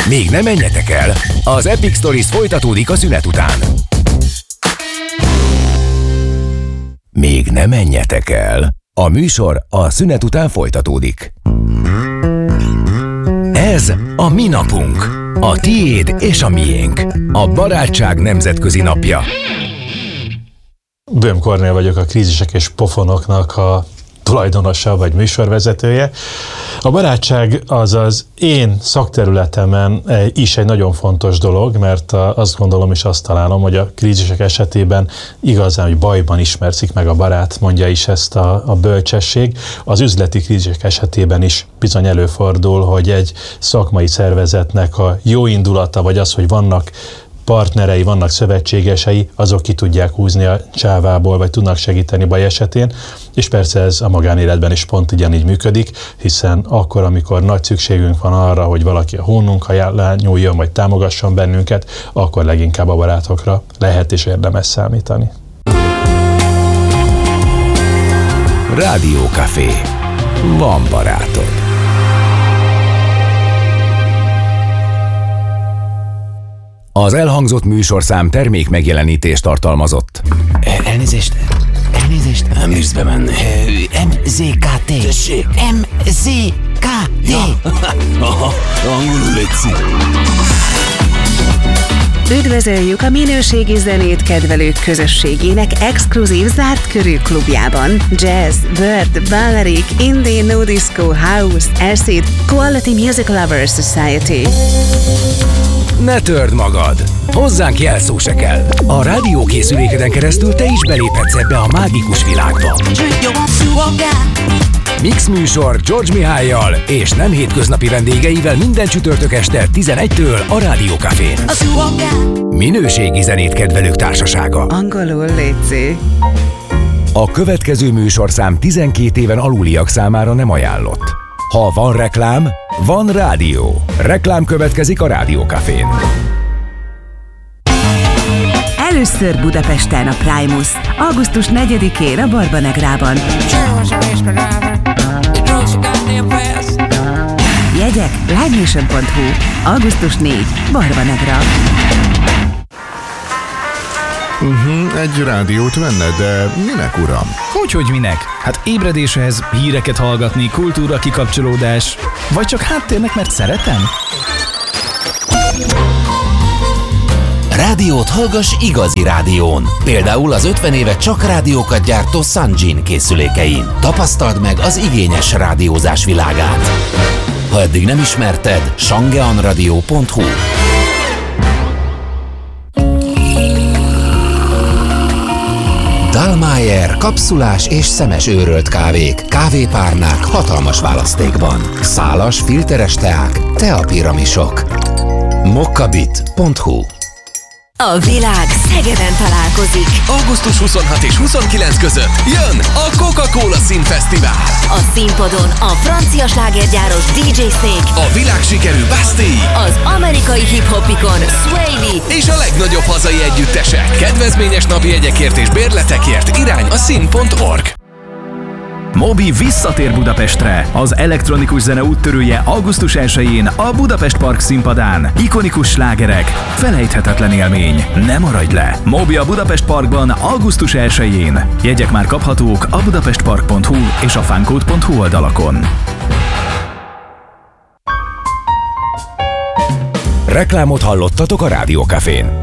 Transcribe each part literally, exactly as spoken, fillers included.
Még nem menjetek el, az Epic Stories folytatódik a szünet után. Még nem menjetek el, a műsor a szünet után folytatódik. Ez a mi napunk, a tiéd és a miénk, a barátság nemzetközi napja. Böhm Kornél vagyok, a Krízisek és Pofonoknak a tulajdonosa vagy műsorvezetője. A barátság az az én szakterületemen is egy nagyon fontos dolog, mert azt gondolom és azt találom, hogy a krízisek esetében igazán, hogy bajban ismerszik meg a barát, mondja is ezt a, a bölcsesség. Az üzleti krízisek esetében is bizony előfordul, hogy egy szakmai szervezetnek a jó indulata, vagy az, hogy vannak partnerei, vannak szövetségesei, azok ki tudják húzni a csávából, vagy tudnak segíteni baj esetén, és persze ez a magánéletben is pont ugyanígy működik, hiszen akkor, amikor nagy szükségünk van arra, hogy valaki a hónunk alá nyúljon, vagy támogasson bennünket, akkor leginkább a barátokra lehet és érdemes számítani. Rádiókafé. Van barátod. Az elhangzott műsorszám termék megjelenítést tartalmazott. Elnézést, elnézést. Nem bírsz bemenni. em zé ká té. Tessék. em zé ká té. Aha, angolul létszik. Üdvözöljük a minőségi zenét kedvelők közösségének exkluzív zárt körű klubjában. Jazz, Bird, Balearic, Indie, No Disco, House, Acid, Quality Music Lovers Society. Ne törd magad! Hozzánk jelszó se kell. A rádiókészülékeden keresztül te is beléphetsz ebbe a mágikus világba. Mix műsor George Mihályjal és nem hétköznapi vendégeivel minden csütörtök este tizenegytől a Rádiókafén. Minőségi zenét kedvelők társasága. Angolul létszi. A következő műsorszám tizenkét éven aluliak számára nem ajánlott. Ha van reklám, van rádió. Reklám következik a Rádiókafén. Először Budapesten a Primus, augusztus negyedikén a Barbanegrában. Jegyek livenation pont hu, augusztus negyedike, Barbanegra. Uh-huh, egy rádiót venne, de minek, uram? Hogyhogy minek? Hát ébredéshez, híreket hallgatni, kultúra kikapcsolódás, vagy csak háttérnek, mert szeretem? Rádiót hallgass igazi rádión. Például az ötven éve csak rádiókat gyártó Sanjin készülékein. Tapasztald meg az igényes rádiózás világát. Ha eddig nem ismerted, sangeanradio pont hu. Dallmayr kapszulás és szemes őrölt kávék, kávépárnák hatalmas választékban. Szálas, filteres teák, teapiramisok. mokkabit pont hu. A világ Szegeden találkozik. augusztus huszonhatodika és huszonkilencedike között jön a Coca-Cola Színfesztivál. A színpadon a francia slágergyáros dé dzsé Snake, A világsikerű Bastille, az amerikai hip-hopikon Sway Lee és a legnagyobb hazai együttesek. Kedvezményes napi jegyekért és bérletekért irány a szín pont org. Moby visszatér Budapestre. Az elektronikus zene úttörője augusztus elsején a Budapest Park színpadán. Ikonikus slágerek, felejthetetlen élmény. Ne maradj le! Moby a Budapest Parkban augusztus elsején. Jegyek már kaphatók a budapestpark pont hu és a funcode pont hu oldalakon. Reklámot hallottatok a Rádiókafén.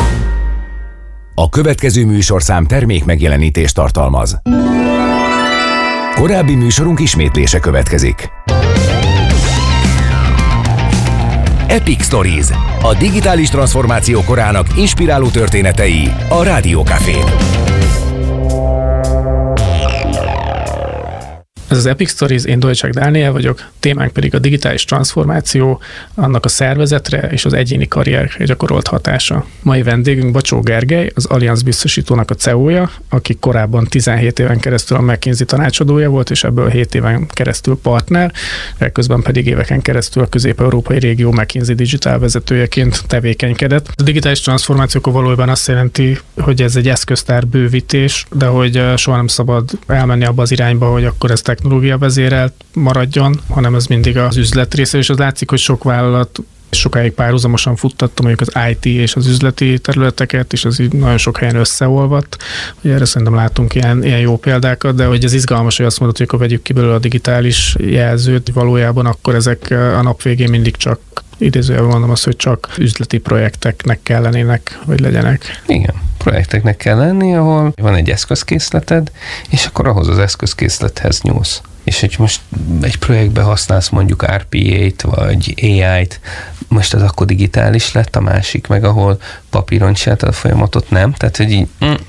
A következő műsorszám termék megjelenítést tartalmaz. Korábbi műsorunk ismétlése következik. Epic Stories, a digitális transformáció korának inspiráló történetei a Rádiókafén. Ez az Epic Stories, én Dolcsák Dániel vagyok, témánk pedig a digitális transformáció, annak a szervezetre és az egyéni karrierre gyakorolt hatása. Mai vendégünk Bacsó Gergely, az Allianz biztosítónak a cé e o-ja, aki korábban tizenhét éven keresztül a McKinsey tanácsadója volt, és ebből hét éven keresztül partner, ekközben pedig éveken keresztül a közép-európai régió McKinsey digital vezetőjeként tevékenykedett. A digitális transformáció valójában azt jelenti, hogy ez egy eszköztár bővítés, de hogy soha nem szabad elmenni abba az irányba, hogy akkor ez technológia vezérelt maradjon, hanem ez mindig az üzlet része, és az látszik, hogy sok vállalat sokáig párhuzamosan futtattam mondjuk az i té és az üzleti területeket, és az így nagyon sok helyen összeolvadt. Ugye erre szerintem látunk ilyen, ilyen jó példákat, de hogy ez izgalmas, hogy azt mondod, hogy akkor vegyük ki belőle a digitális jelzőt, valójában akkor ezek a nap végén mindig csak idézőjelben mondom azt, hogy csak üzleti projekteknek kellenének, hogy legyenek. Igen, projekteknek kell lenni, ahol van egy eszközkészleted, és akkor ahhoz az eszközkészlethez nyúlsz. És hogy most egy projektben használsz mondjuk er pé á-t, vagy á í-t, most az akkor digitális lett, a másik meg, ahol papíron csináltad a folyamatot, nem? Tehát, hogy így... Mm,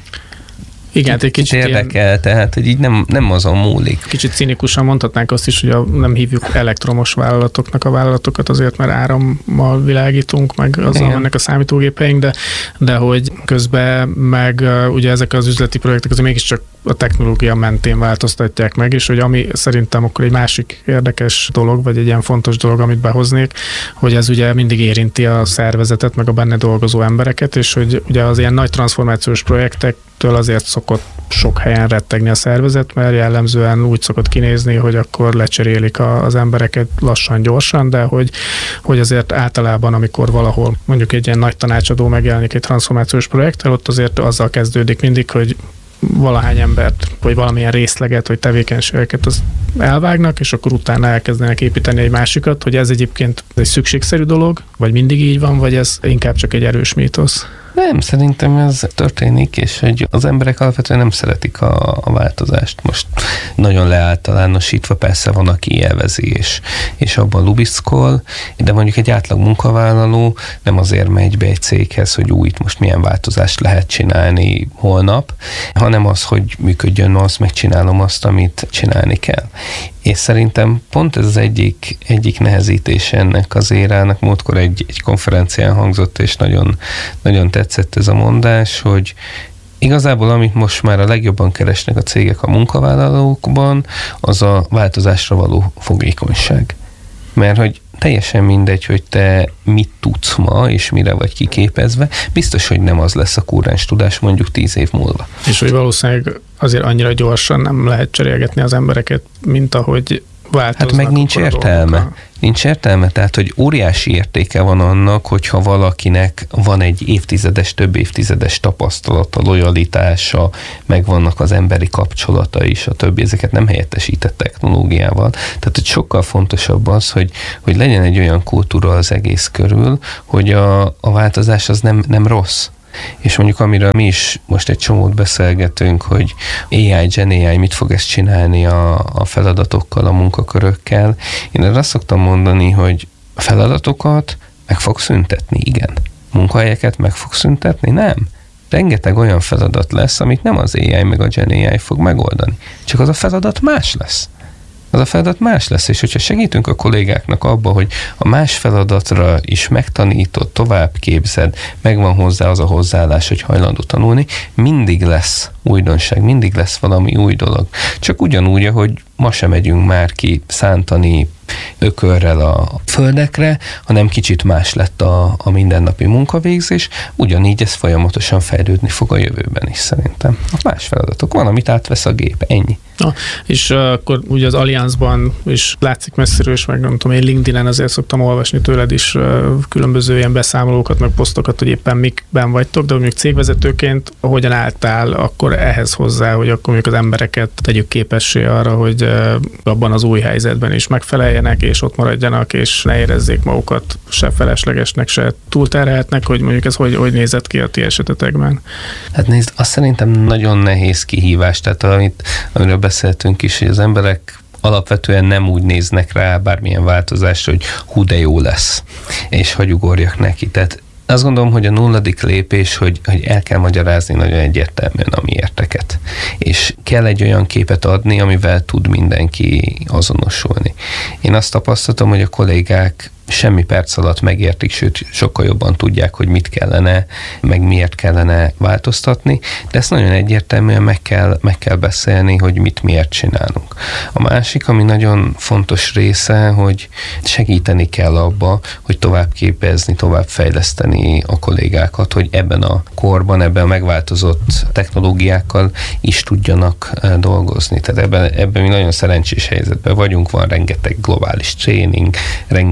igen, egy kicsit érdekel, ilyen, tehát, hogy így nem, nem azon múlik. Kicsit cinikusan mondhatnánk azt is, hogy a, nem hívjuk elektromos vállalatoknak a vállalatokat azért, mert árammal világítunk, meg azzal mennek a számítógépeink, de, de hogy közben meg ugye ezek az üzleti projektek azért mégiscsak a technológia mentén változtatják meg, és hogy ami szerintem akkor egy másik érdekes dolog, vagy egy ilyen fontos dolog, amit behoznék, hogy ez ugye mindig érinti a szervezetet, meg a benne dolgozó embereket, és hogy ugye az ilyen nagy transformációs projektektől azért szokott sok helyen rettegni a szervezet, mert jellemzően úgy szokott kinézni, hogy akkor lecserélik a, az embereket lassan, gyorsan, de hogy, hogy azért általában, amikor valahol mondjuk egy ilyen nagy tanácsadó megjelenik egy transformációs projekttel, ott azért azzal kezdődik mindig, hogy valahány embert, vagy valamilyen részleget, vagy tevékenységeket az elvágnak, és akkor utána elkezdenek építeni egy másikat, hogy ez egyébként egy szükségszerű dolog, vagy mindig így van, vagy ez inkább csak egy erős mítosz? Nem, szerintem ez történik, és hogy az emberek alapvetően nem szeretik a, a változást. Most nagyon leáltalánosítva persze van, aki élvezi, és, és abban lubiszkol, de mondjuk egy átlag munkavállaló nem azért megy be egy céghez, hogy új, itt most milyen változást lehet csinálni holnap, hanem az, hogy működjön az, megcsinálom azt, amit csinálni kell. És szerintem pont ez az egyik, egyik nehezítése ennek az érának. Múltkor egy, egy konferencián hangzott, és nagyon, nagyon tetszett ez a mondás, hogy igazából amit most már a legjobban keresnek a cégek a munkavállalókban, az a változásra való fogékonyság. Mert hogy teljesen mindegy, hogy te mit tudsz ma, és mire vagy kiképezve, biztos, hogy nem az lesz a kúrens tudás mondjuk tíz év múlva. És hogy valószínűleg azért annyira gyorsan nem lehet cserélgetni az embereket, mint ahogy változnak. Hát meg nincs értelme. A... Nincs értelme, tehát, hogy óriási értéke van annak, hogyha valakinek van egy évtizedes, több évtizedes tapasztalata, lojalitása, meg vannak az emberi kapcsolatai, és a többi, ezeket nem helyettesített technológiával. Tehát, hogy sokkal fontosabb az, hogy, hogy legyen egy olyan kultúra az egész körül, hogy a, a változás az nem, nem rossz. És mondjuk amiről mi is most egy csomót beszélgetünk, hogy á í, Gen á í mit fog ezt csinálni a, a feladatokkal, a munkakörökkel. Én azt szoktam mondani, hogy a feladatokat meg fog szüntetni, igen. Munkahelyeket meg fog szüntetni, nem. Rengeteg olyan feladat lesz, amit nem az á í meg a Gen á í fog megoldani. Csak az a feladat más lesz. Az a feladat más lesz, és hogyha segítünk a kollégáknak abba, hogy a más feladatra is megtanítod, tovább képzed, megvan hozzá az a hozzáállás, hogy hajlandó tanulni, mindig lesz újdonság, mindig lesz valami új dolog. Csak ugyanúgy, ahogy ma sem megyünk már ki szántani ökörrel a földekre, hanem kicsit más lett a, a mindennapi munkavégzés, ugyanígy ez folyamatosan fejlődni fog a jövőben is szerintem. A más feladatok van, amit átvesz a gép, ennyi. Na, és uh, akkor ugye az Allianzban is látszik messziről, és meg nem tudom, én LinkedIn-en azért szoktam olvasni tőled is uh, különböző ilyen beszámolókat, meg posztokat, hogy éppen mikben vagytok, de mondjuk cégvezetőként hogyan álltál akkor ehhez hozzá, hogy akkor mondjuk az embereket tegyük képessé arra, hogy uh, abban az új helyzetben is megfeleljenek, és ott maradjanak, és ne érezzék magukat se feleslegesnek, se túlterheltnek, hogy mondjuk ez hogy, hogy nézett ki a ti esetetekben? Hát nézd, azt szerintem nagyon nehéz kihívás, tehát amit, amiről beszéltünk is, hogy az emberek alapvetően nem úgy néznek rá bármilyen változásra, hogy hú, de jó lesz, és hogy ugorjak neki. Tehát azt gondolom, hogy a nulladik lépés, hogy, hogy el kell magyarázni nagyon egyértelműen a miérteket. És kell egy olyan képet adni, amivel tud mindenki azonosulni. Én azt tapasztaltam, hogy a kollégák semmi perc alatt megértik, sőt, sokkal jobban tudják, hogy mit kellene, meg miért kellene változtatni, de ezt nagyon egyértelműen meg kell, meg kell beszélni, hogy mit miért csinálunk. A másik, ami nagyon fontos része, hogy segíteni kell abba, hogy tovább képezni, tovább fejleszteni a kollégákat, hogy ebben a korban, ebben a megváltozott technológiákkal is tudjanak dolgozni. Tehát ebben, ebben mi nagyon szerencsés helyzetben vagyunk, van rengeteg globális tréning, rengeteget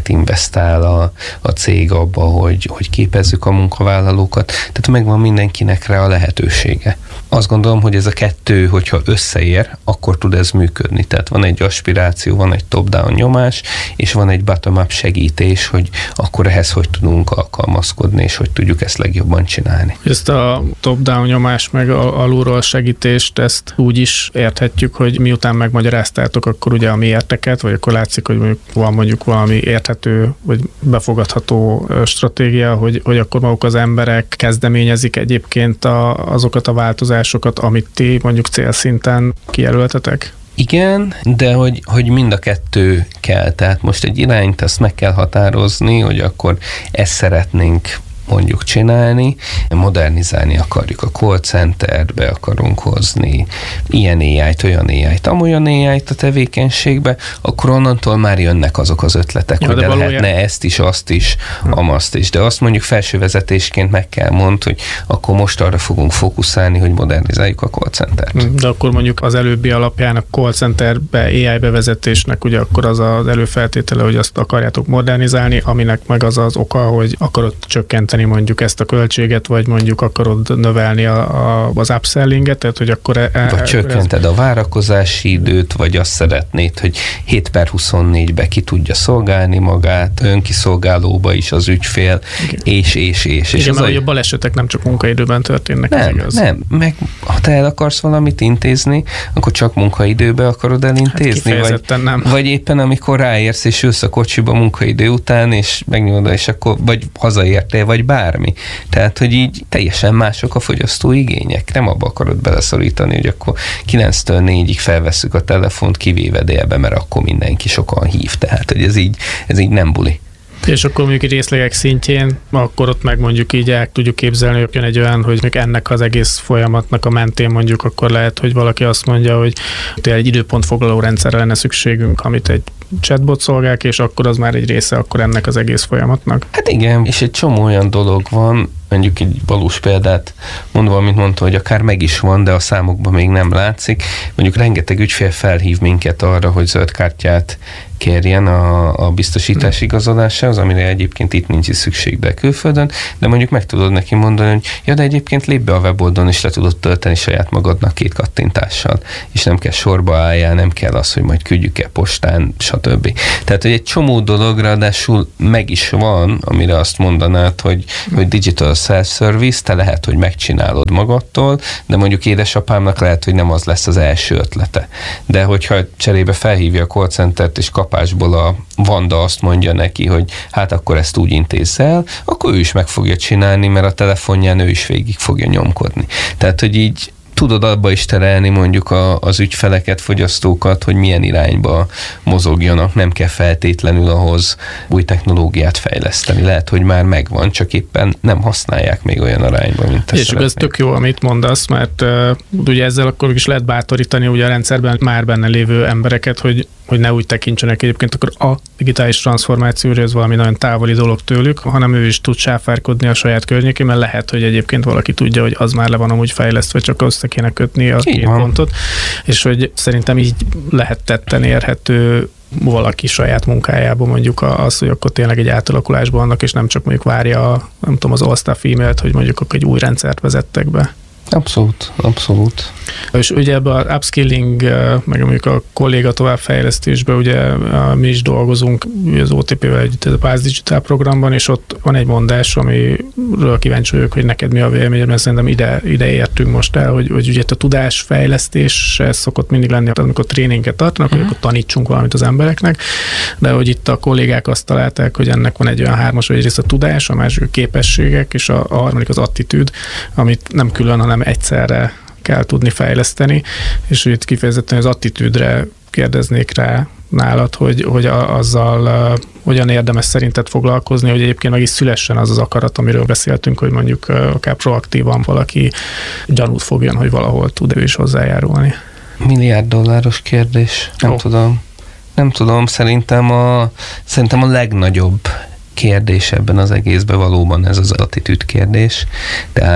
sokat investál a, a cég abba, hogy, hogy képezzük a munkavállalókat, tehát megvan mindenkinek rá a lehetősége. Azt gondolom, hogy ez a kettő, hogyha összeér, akkor tud ez működni. Tehát van egy aspiráció, van egy top-down nyomás, és van egy bottom-up segítés, hogy akkor ehhez hogy tudunk alkalmazkodni, és hogy tudjuk ezt legjobban csinálni. Ezt a top-down nyomás, meg alulról segítést, ezt úgy is érthetjük, hogy miután megmagyaráztátok, akkor ugye a miérteket, vagy akkor látszik, hogy mondjuk van mondjuk valami érthető, vagy befogadható stratégia, hogy, hogy akkor maguk az emberek kezdeményezik egyébként a, azokat a változásokat, amit ti mondjuk célszinten kijelöltetek? Igen, de hogy, hogy mind a kettő kell. Tehát most egy irányt azt meg kell határozni, hogy akkor ezt szeretnénk mondjuk csinálni, modernizálni akarjuk a call centert, be akarunk hozni ilyen á í-t, olyan á í-t, amolyan á í-t a tevékenységbe, akkor onnantól már jönnek azok az ötletek, ja, hogy de, de valójában lehetne ezt is, azt is, hmm. amazt is. De azt mondjuk felsővezetésként meg kell mondani, hogy akkor most arra fogunk fókuszálni, hogy modernizáljuk a call centert. De akkor mondjuk az előbbi alapján a call centerbe á í bevezetésnek ugye akkor az az előfeltétele, hogy azt akarjátok modernizálni, aminek meg az az oka, hogy akarod csökkenteni mondjuk ezt a költséget, vagy mondjuk akarod növelni a, a, az upsellinget, tehát hogy akkor... E, vagy csökkented ez... a várakozási időt, vagy azt szeretnéd, hogy hét per huszonnégybe ki tudja szolgálni magát, önkiszolgálóba is az ügyfél, igen. és, és, és. Igen, és mert a... a balesetek nem csak munkaidőben történnek, nem, ez igaz. Nem, meg ha te el akarsz valamit intézni, akkor csak munkaidőbe akarod elintézni, hát vagy, nem. vagy éppen amikor ráérsz, és ülsz a kocsiba munkaidő után, és megnyomod, és akkor vagy hazaértél, vagy bármi. Tehát, hogy így teljesen mások a fogyasztó igények. Nem abba akarod beleszorítani, hogy akkor kilenctől négyig felvesszük a telefont, kivéve délbe, mert akkor mindenki sokan hív. Tehát, hogy ez így, ez így nem buli. És akkor mondjuk részlegek szintjén, akkor ott meg mondjuk így el tudjuk képzelni, hogy jön egy olyan, hogy ennek az egész folyamatnak a mentén mondjuk akkor lehet, hogy valaki azt mondja, hogy egy időpontfoglaló rendszerre lenne szükségünk, amit egy chatbot szolgál, és akkor az már egy része akkor ennek az egész folyamatnak. Hát igen, és egy csomó olyan dolog van, mondjuk egy valós példát mondva, amit mondta, hogy akár meg is van, de a számokban még nem látszik. Mondjuk rengeteg ügyfél felhív minket arra, hogy zöld kártyát kérjen a, a biztosítás igazolásához, amire egyébként itt nincs is szükség, de külföldön, de mondjuk meg tudod neki mondani, hogy ja, de egyébként lép be a weboldalon, és le tudod tölteni saját magadnak két kattintással, és nem kell sorba álljál, nem kell az, hogy majd küldjük-e postán, stb. Tehát, hogy egy csomó dolog ráadásul meg is van, amire azt mondanád, hogy, hogy digital self-service, te lehet, hogy megcsinálod magadtól, de mondjuk édesapámnak lehet, hogy nem az lesz az első ötlete. De hogyha cserébe felhívja a call centert, és kapásból a Vanda azt mondja neki, hogy hát akkor ezt úgy intézz el, akkor ő is meg fogja csinálni, mert a telefonján ő is végig fogja nyomkodni. Tehát, hogy így tudod abba is terelni mondjuk a, az ügyfeleket, fogyasztókat, hogy milyen irányba mozogjanak, nem kell feltétlenül ahhoz új technológiát fejleszteni. Lehet, hogy már megvan, csak éppen nem használják még olyan arányban, mint te És ez tök jó, amit mondasz, mert uh, ugye ezzel akkor is lehet bátorítani ugye a rendszerben már benne lévő embereket, hogy hogy ne úgy tekintsenek egyébként akkor a digitális transformációra, ez valami nagyon távoli dolog tőlük, hanem ő is tud sáfárkodni a saját környékén, mert lehet, hogy egyébként valaki tudja, hogy az már le van amúgy fejlesztve, csak össze kéne kötni a így két van. pontot, és hogy szerintem így lehet tetten érhető valaki saját munkájában mondjuk az, hogy akkor tényleg egy átalakulásban vannak, és nem csak mondjuk várja a, nem tudom, az all-staff e-mailt, hogy mondjuk akkor egy új rendszert vezettek be. Abszolút, abszolút. És ugye ebben az upskilling, meg mondjuk a kolléga továbbfejlesztésben ugye mi is dolgozunk az o té pé-vel együtt a Pász Digital programban, és ott van egy mondás, amiről kíváncsi vagyok, hogy neked mi a véleményed, mert szerintem ide, ide értünk most el, hogy, hogy ugye a tudásfejlesztés szokott mindig lenni, amikor tréninget tartanak, uh-huh. hogy akkor tanítsunk valamit az embereknek, de hogy itt a kollégák azt találták, hogy ennek van egy olyan hármas, hogy egyrészt a tudás, a másik a képességek, és a, a harmadik az attitűd, amit nem külön, hanem egyszerre kell tudni fejleszteni, és itt kifejezetten az attitűdre kérdeznék rá nálad, hogy, hogy a, azzal uh, hogyan érdemes szerinted foglalkozni, hogy egyébként meg is szülessen az az akarat, amiről beszéltünk, hogy mondjuk uh, akár proaktívan valaki gyanút fogjon, hogy valahol tud ő is hozzájárulni. Milliárd dolláros kérdés. Nem oh. tudom. Nem tudom, szerintem a, szerintem a legnagyobb kérdés ebben az egészben valóban ez az attitűd kérdés. Tehát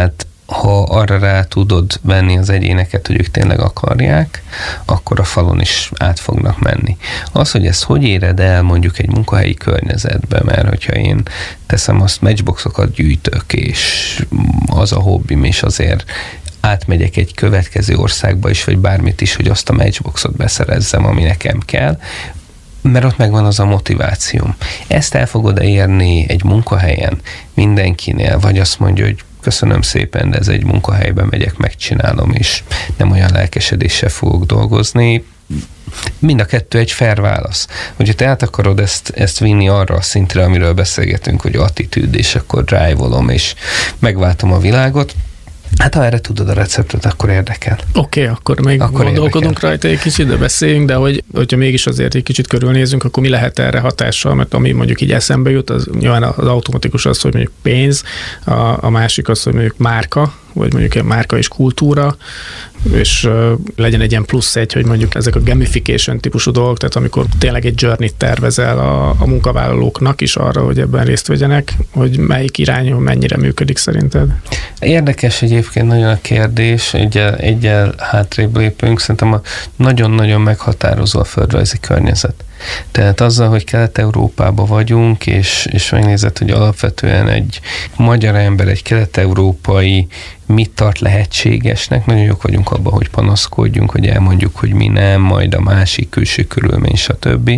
ha arra rá tudod venni az egyéneket, hogy ők tényleg akarják, akkor a falon is át fognak menni. Az, hogy ezt hogy éred el mondjuk egy munkahelyi környezetbe, mert hogyha én teszem azt, matchboxokat gyűjtök, és az a hobbim, és azért átmegyek egy következő országba is, vagy bármit is, hogy azt a matchboxot beszerezzem, ami nekem kell, mert ott megvan az a motivációm. Ezt el fogod érni egy munkahelyen mindenkinél, vagy azt mondja, hogy köszönöm szépen, de ez egy munkahelyben megyek, megcsinálom, és nem olyan lelkesedéssel fogok dolgozni. Mind a kettő egy fair válasz. Hogyha te át akarod ezt, ezt vinni arra a szintre, amiről beszélgetünk, hogy attitűd, és akkor drive-olom, és megváltom a világot, hát ha erre tudod a receptet, akkor érdekel. Oké, okay, akkor még akkor gondolkodunk érdekel. Rajta egy kicsit, de beszéljünk, de hogy, hogyha mégis azért egy kicsit körülnézünk, akkor mi lehet erre hatással, mert ami mondjuk így eszembe jut, az nyilván az automatikus az, hogy mondjuk pénz, a, a másik az, hogy mondjuk márka, vagy mondjuk egy márka és kultúra, és uh, legyen egy ilyen plusz egy, hogy mondjuk ezek a gamification típusú dolgok, tehát amikor tényleg egy journey-t tervezel a, a munkavállalóknak is arra, hogy ebben részt vegyenek, hogy melyik irányú mennyire működik szerinted? Érdekes egyébként nagyon a kérdés, egyel, egyel hátrébb lépünk, szerintem a nagyon-nagyon meghatározó a földrajzi környezet. Tehát azzal, hogy Kelet-Európában vagyunk, és, és megnézed, hogy alapvetően egy magyar ember, egy kelet-európai mit tart lehetségesnek, nagyon jók vagyunk abban, hogy panaszkodjunk, hogy elmondjuk, hogy mi nem, majd a másik külső körülmény, stb.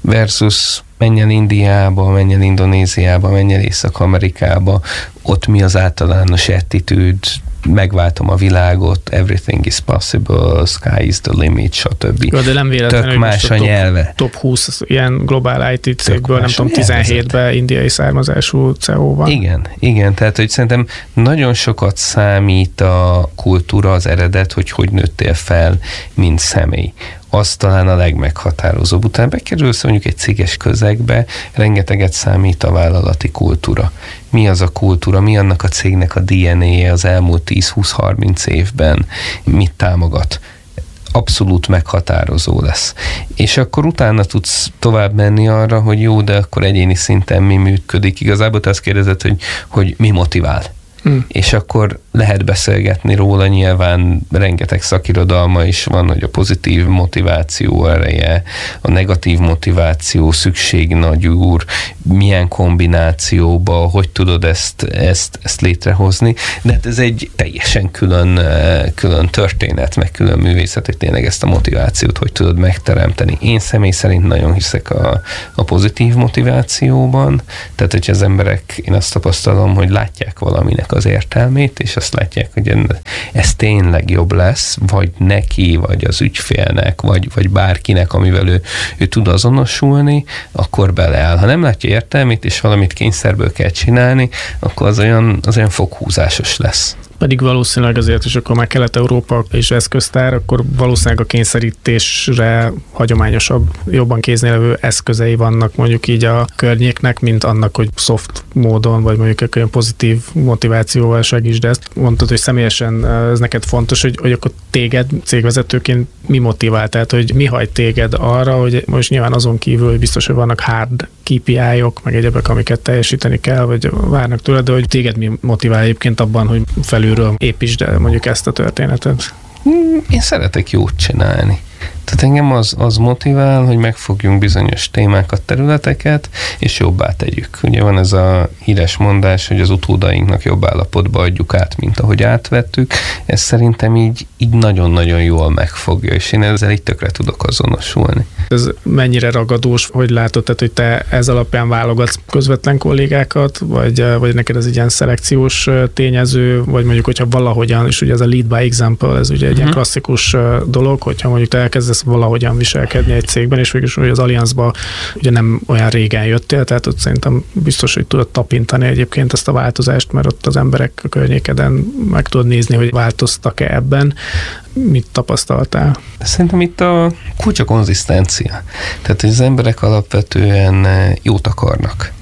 Versus menj el Indiába, menj el Indonéziába, menj el Észak-Amerikába, ott mi az általános attitűd, megváltom a világot, everything is possible, sky is the limit, stb. Jó, de nem véletlenül, tök más a, a nyelve. Top, top húsz ilyen globál í té cégből, nem tudom, tizenhétben indiai származású cé e o van. Igen, igen, tehát hogy szerintem nagyon sokat számít a kultúra, az eredet, hogy hogy nőttél fel, mint személy. Az talán a legmeghatározóbb. Utána bekerülsz mondjuk egy céges közegbe, rengeteget számít a vállalati kultúra. Mi az a kultúra, mi annak a cégnek a dé en á-je az elmúlt tíz-húsz-harminc évben, mit támogat? Abszolút meghatározó lesz. És akkor utána tudsz tovább menni arra, hogy jó, de akkor egyéni szinten mi működik. Igazából te azt kérdezed, hogy, hogy mi motivál. Hmm. És akkor lehet beszélgetni róla, nyilván rengeteg szakirodalma is van, hogy a pozitív motiváció ereje, a negatív motiváció, szükség nagy úr, milyen kombinációba, hogy tudod ezt, ezt, ezt létrehozni, de hát ez egy teljesen külön, külön történet, meg külön művészet, hogy tényleg ezt a motivációt hogy tudod megteremteni. Én személy szerint nagyon hiszek a, a pozitív motivációban, tehát hogyha az emberek, én azt tapasztalom, hogy látják valaminek az értelmét, és azt látják, hogy ez tényleg jobb lesz, vagy neki, vagy az ügyfélnek, vagy, vagy bárkinek, amivel ő, ő tud azonosulni, akkor beleáll. Ha nem látja értelmét, és valamit kényszerből kell csinálni, akkor az olyan, az olyan foghúzásos lesz. Pedig valószínűleg azért, és akkor már Kelet-Európa és eszköztár, akkor valószínűleg a kényszerítésre hagyományosabb, jobban kéznél levő eszközei vannak mondjuk így a környéknek, mint annak, hogy soft módon, vagy mondjuk egy olyan pozitív motivációval segítsd ezt. Mondtad, hogy személyesen ez neked fontos, hogy, hogy akkor téged cégvezetőként mi motivál? Tehát, hogy mi hagy téged arra, hogy most nyilván azon kívül, hogy biztos, hogy vannak hard ká pé í-ok, meg egyebek, amiket teljesíteni kell, vagy várnak tőled, de hogy téged mi motivál egyébként abban, hogy felülről építsd el mondjuk ezt a történetet? Én szeretek jót csinálni. Tehát engem az, az motivál, hogy megfogjunk bizonyos témákat, területeket, és jobbá tegyük. Ugye van ez a híres mondás, hogy az utódainknak jobb állapotba adjuk át, mint ahogy átvettük. Ez szerintem így, így nagyon-nagyon jól megfogja, és én ezzel így tökre tudok azonosulni. Ez mennyire ragadós, hogy látod, tehát, hogy te ez alapján válogatsz közvetlen kollégákat, vagy, vagy neked ez egy ilyen szelekciós tényező, vagy mondjuk, hogyha valahogyan, és ugye ez a lead by example, ez ugye egy uh-huh. ilyen klasszikus dolog, hogyha mondjuk te elkezdesz valahogyan viselkedni egy cégben, és végülis hogy az Allianzba ugye nem olyan régen jöttél, tehát ott szerintem biztos, hogy tudod tapintani egyébként ezt a változást, mert ott az emberek a környékeden meg tudod nézni, hogy változtak-e ebben. Mit tapasztaltál? Szerintem itt a kulcs a konzisztencia. Tehát, hogy az emberek alapvetően jót akarnak.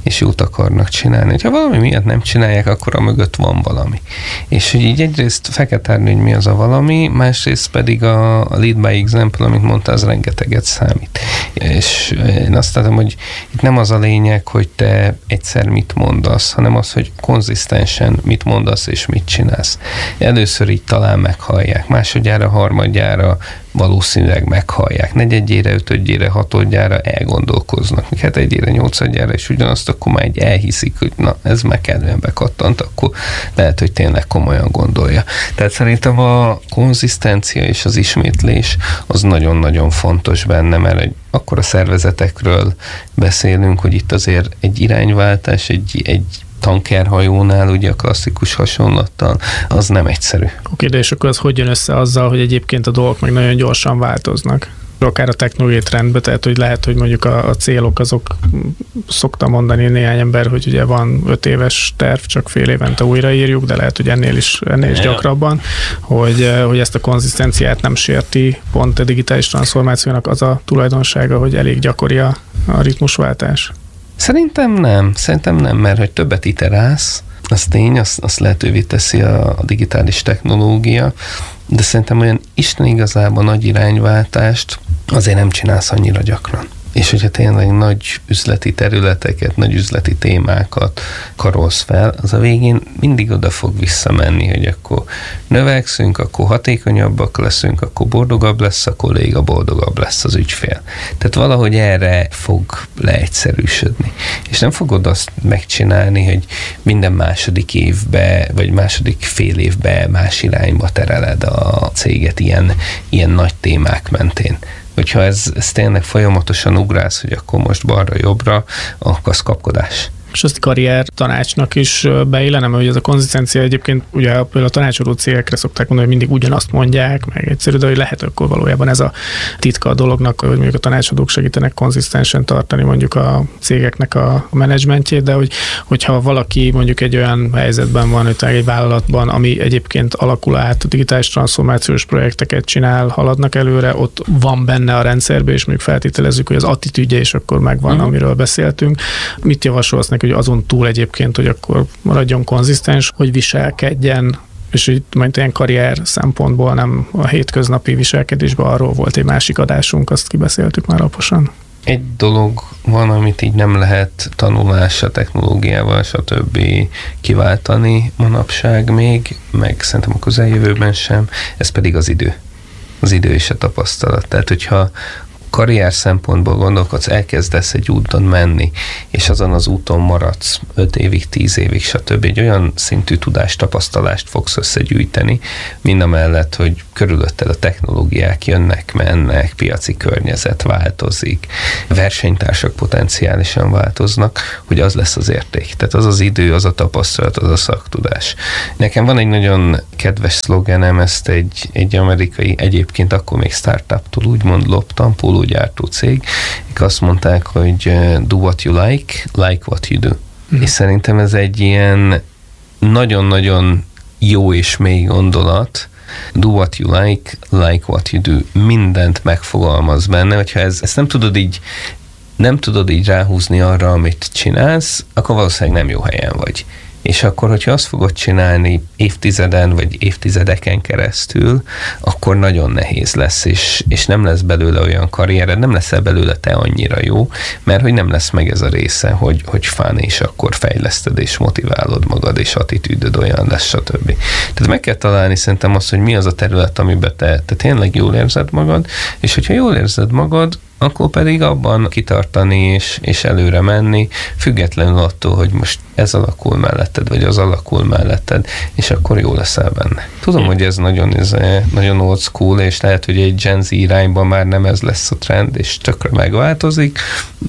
és jót akarnak csinálni. Ha valami miatt nem csinálják, akkor a mögött van valami. És hogy így egyrészt feketárni, hogy mi az a valami, másrészt pedig a, a lead by example, amit mondta, az rengeteget számít. És én azt látom, hogy itt nem az a lényeg, hogy te egyszer mit mondasz, hanem az, hogy konzisztensen mit mondasz és mit csinálsz. Először így talán meghallják, másodjára, harmadjára valószínűleg meghallják, negyedjére, ötödjére, hatodjára elgondolkoznak, hát egyére, nyolcadjára, és ugyanazt akkor már egy elhiszik, hogy na, ez meg kellően bekattant, akkor lehet, hogy tényleg komolyan gondolja. Tehát szerintem a konzisztencia és az ismétlés az nagyon-nagyon fontos benne, mert egy, akkor a szervezetekről beszélünk, hogy itt azért egy irányváltás, egy, egy tankerhajónál, ugye a klasszikus hasonlattal, az nem egyszerű. Oké, de és akkor az hogy jön össze azzal, hogy egyébként a dolgok meg nagyon gyorsan változnak? Akár a technológiai trendbe, tehát hogy lehet, hogy mondjuk a, a célok azok, szokta mondani néhány ember, hogy ugye van öt éves terv, csak fél évente újraírjuk, de lehet, hogy ennél is, ennél is gyakrabban, hogy, hogy ezt a konzisztenciát nem sérti, pont a digitális transformációnak az a tulajdonsága, hogy elég gyakori a, a ritmusváltás. Szerintem nem, szerintem nem, mert hogy többet iterálsz, az tény, azt, azt lehetővé teszi a, a digitális technológia, de szerintem olyan Isten igazából nagy irányváltást azért nem csinálsz annyira gyakran. És hogyha tényleg nagy üzleti területeket, nagy üzleti témákat karolsz fel, az a végén mindig oda fog visszamenni, hogy akkor növekszünk, akkor hatékonyabbak leszünk, akkor boldogabb lesz a kolléga, boldogabb lesz az ügyfél. Tehát valahogy erre fog leegyszerűsödni. És nem fogod azt megcsinálni, hogy minden második évbe, vagy második fél évbe más irányba tereled a céget ilyen, ilyen nagy témák mentén. Hogyha ez, ez tényleg folyamatosan ugrálsz, hogy akkor most balra-jobbra, akkor az kapkodás. És azt karrier tanácsnak is beillene, mert ez a konzisztencia egyébként ugye például a tanácsadó cégekre szokták mondani, hogy mindig ugyanazt mondják, meg egyszerű, de hogy lehet akkor valójában ez a titka a dolognak, hogy mondjuk a tanácsadók segítenek konzisztensen tartani mondjuk a cégeknek a menedzsmentjét, de hogy, hogyha valaki mondjuk egy olyan helyzetben van, hogy egy vállalatban, ami egyébként alakul át, digitális transformációs projekteket csinál, haladnak előre, ott van benne a rendszerben, és mondjuk feltételezzük, hogy az attitűdje is akkor megvan, uh-huh. amiről beszéltünk. Mit javasolsz neki, hogy azon túl egyébként, hogy akkor maradjon konzisztens, hogy viselkedjen, és itt majd ilyen karrier szempontból, nem a hétköznapi viselkedésben, arról volt egy másik adásunk, azt kibeszéltük már alaposan. Egy dolog van, amit így nem lehet tanulással, technológiával, stb. Kiváltani manapság még, meg szerintem a közeljövőben sem, ez pedig az idő. Az idő és a tapasztalat. Tehát, hogyha karrier szempontból gondolkodsz, elkezdesz egy úton menni, és azon az úton maradsz öt évig, tíz évig, stb. Egy olyan szintű tudást, tapasztalást fogsz összegyűjteni, mindamellett, hogy körülötted a technológiák jönnek, mennek, piaci környezet változik, versenytársak potenciálisan változnak, hogy az lesz az érték. Tehát az az idő, az a tapasztalat, az a szaktudás. Nekem van egy nagyon kedves szlogenem, ezt egy, egy amerikai, egyébként akkor még startuptól úgymond loptam, gyártó cég, ők azt mondták, hogy do what you like, like what you do. Mm. És szerintem ez egy ilyen nagyon-nagyon jó és mély gondolat, do what you like, like what you do. Mindent megfogalmaz benne, hogyha ez, ezt nem tudod így nem tudod így ráhúzni arra, amit csinálsz, akkor valószínűleg nem jó helyen vagy. És akkor, hogyha azt fogod csinálni évtizeden vagy évtizedeken keresztül, akkor nagyon nehéz lesz, és, és nem lesz belőle olyan karriered, nem leszel belőle te annyira jó, mert hogy nem lesz meg ez a része, hogy, hogy fán, és akkor fejleszted, és motiválod magad, és attitűdöd olyan lesz, stb. Tehát meg kell találni szerintem azt, hogy mi az a terület, amiben te, te tényleg jól érzed magad, és hogyha jól érzed magad, akkor pedig abban kitartani és, és előre menni, függetlenül attól, hogy most ez alakul melletted, vagy az alakul melletted, és akkor jó leszel benne. Tudom, hogy ez nagyon, ez nagyon old school, és lehet, hogy egy Gen Z irányban már nem ez lesz a trend, és tökre megváltozik,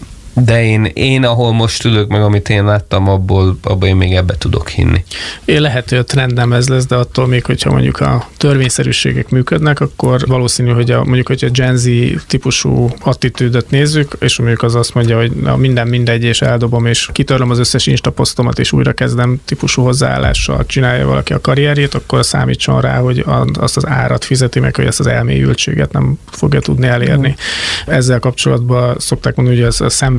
de én, én, ahol most ülök, meg amit én láttam, abból, abból én még ebbe tudok hinni. Én lehet, hogy a trend nem ez lesz, de attól még, hogyha mondjuk a törvényszerűségek működnek, akkor valószínű, hogy a, mondjuk, hogy a Gen Z típusú attitűdöt nézzük, és mondjuk az azt mondja, hogy na, minden mindegy, és eldobom, és kitörlöm az összes instaposztomat, és újra kezdem típusú hozzáállással csinálja valaki a karrierjét, akkor számítson rá, hogy azt az árat fizeti meg, hogy ezt az elmélyültséget nem fogja tudni elérni. Mm. Ezzel kapcsolatban szokták mondani, hogy ez a szenvedés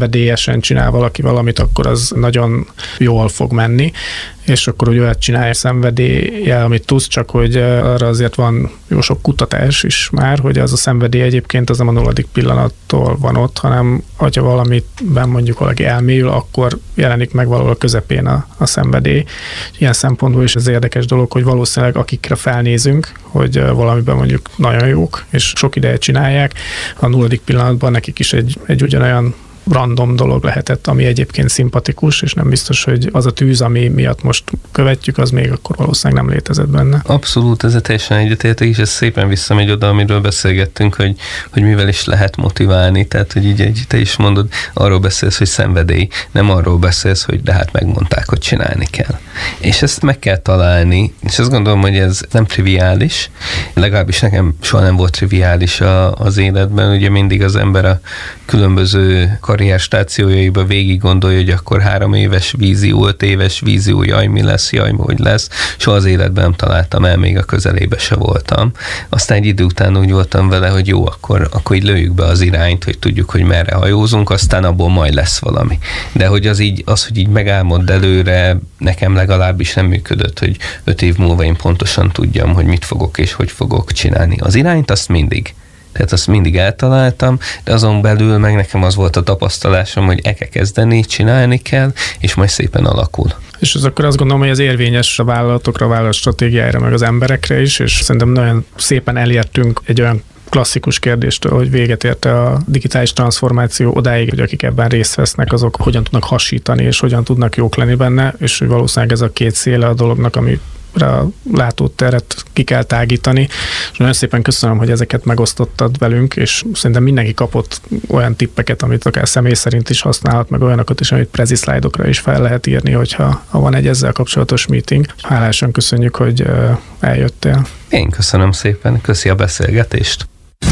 szenvedélyesen csinál valaki valamit, akkor az nagyon jól fog menni, és akkor úgy olyat csinálja szenvedéllyel, amit tudsz, csak hogy arra azért van jó sok kutatás is már, hogy az a szenvedély egyébként az nem a nulladik pillanattól van ott, hanem hogyha valamiben mondjuk valaki elmélyül, akkor jelenik meg valahol a közepén a, a szenvedély. Ilyen szempontból is ez érdekes dolog, hogy valószínűleg akikre felnézünk, hogy valamiben mondjuk nagyon jók, és sok ideje csinálják, a nulladik pillanatban nekik is egy, egy ugyanolyan random dolog lehetett, ami egyébként szimpatikus, és nem biztos, hogy az a tűz, ami miatt most követjük, az még akkor valószínűleg nem létezett benne. Abszolút, ez teljesen egyetértek, és ez szépen visszamegy oda, amiről beszélgettünk, hogy, hogy mivel is lehet motiválni, tehát, hogy így, így te is mondod, arról beszélsz, hogy szenvedély, nem arról beszélsz, hogy de hát megmondták, hogy csinálni kell. És ezt meg kell találni, és azt gondolom, hogy ez nem triviális, legalábbis nekem soha nem volt triviális a, az életben, ugye mindig az ember a különböző karrierstációjaiba végig gondolja, hogy akkor három éves vízió, öt éves vízió, jaj, mi lesz, jaj, hogy lesz. Soha az életben nem találtam el, még a közelébe se voltam. Aztán egy idő után úgy voltam vele, hogy jó, akkor, akkor így lőjük be az irányt, hogy tudjuk, hogy merre hajózunk, aztán abból majd lesz valami. De hogy az így, az, hogy így megálmod előre, nekem legalábbis nem működött, hogy öt év múlva én pontosan tudjam, hogy mit fogok és hogy fogok csinálni. Az irányt azt mindig. Tehát azt mindig eltaláltam, de azon belül meg nekem az volt a tapasztalásom, hogy el kell kezdeni, csinálni kell, és majd szépen alakul. És az akkor azt gondolom, hogy ez érvényes a vállalatokra, a vállalat stratégiájára, meg az emberekre is, és szerintem nagyon szépen elértünk egy olyan klasszikus kérdéstől, hogy véget érte a digitális transformáció odáig, hogy akik ebben részt vesznek, azok hogyan tudnak hasítani, és hogyan tudnak jók lenni benne, és hogy valószínűleg ez a két széle a dolognak, ami a látóteret ki kell tágítani. És nagyon szépen köszönöm, hogy ezeket megosztottad velünk, és szerintem mindenki kapott olyan tippeket, amit akár személy szerint is használhat, meg olyanokat is, amit prezi szlájdokra is fel lehet írni, hogyha ha van egy ezzel kapcsolatos meeting. Hálásan köszönjük, hogy eljöttél. Én köszönöm szépen, köszi a beszélgetést.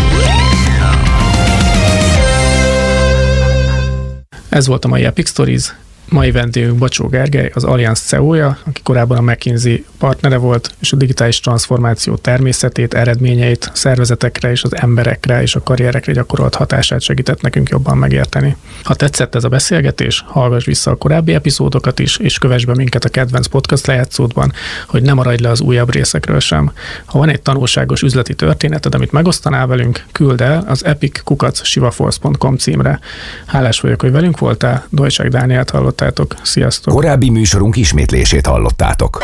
Ez volt a mai Epic Stories. Mai vendégünk Bacsó Gergely, az Allianz cé e o-ja, aki korábban a McKinsey partnere volt, és a digitális transformáció természetét, eredményeit, szervezetekre és az emberekre és a karrierekre gyakorolt hatását segített nekünk jobban megérteni. Ha tetszett ez a beszélgetés, hallgass vissza a korábbi epizódokat is, és kövess be minket a kedvenc podcast lejátszódban, hogy ne maradj le az újabb részekről sem. Ha van egy tanulságos üzleti történeted, amit megosztanál velünk, küld el az epic kukac sivaforce pont com címre. Hálás vagyok, hogy velünk voltál, Dolcsák Dánielt hallott. Sziasztok! Korábbi műsorunk ismétlését hallottátok.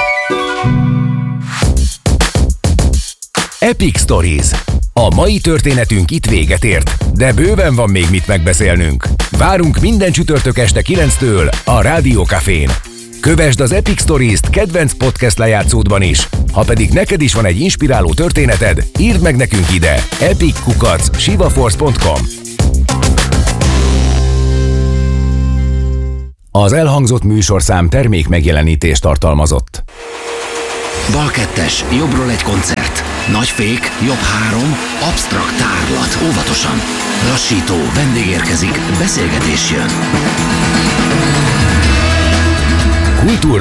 Epic Stories. A mai történetünk itt véget ért, de bőven van még mit megbeszélnünk. Várunk minden csütörtök este kilenctől a Rádió Cafén. Kövesd az Epic Stories-t kedvenc podcast lejátszódban is. Ha pedig neked is van egy inspiráló történeted, írd meg nekünk ide epic kukac sivaforce pont com. Az elhangzott műsorszám termék megjelenítést tartalmazott. Bal kettes, jobbról egy koncert. Nagy fék, jobb három, absztrakt tárlat. Óvatosan. Lassító, vendég érkezik, beszélgetés jön. Kultúr